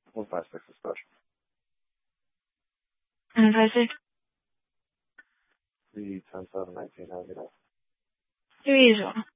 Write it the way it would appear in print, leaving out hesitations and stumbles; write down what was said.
156 is special. 156? 3, 10, 7, 19, how do you know? 3 as well.